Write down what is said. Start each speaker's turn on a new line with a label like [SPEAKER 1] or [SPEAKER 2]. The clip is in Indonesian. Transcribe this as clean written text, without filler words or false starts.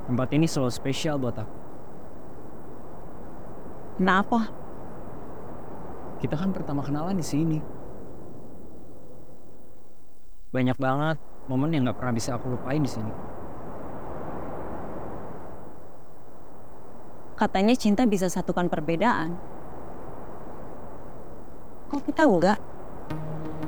[SPEAKER 1] Tempat ini selalu spesial buat aku.
[SPEAKER 2] Kenapa?
[SPEAKER 1] Kita kan pertama kenalan di sini. Banyak banget momen yang nggak pernah bisa aku lupain di sini.
[SPEAKER 2] Katanya cinta bisa satukan perbedaan. Kok kita enggak?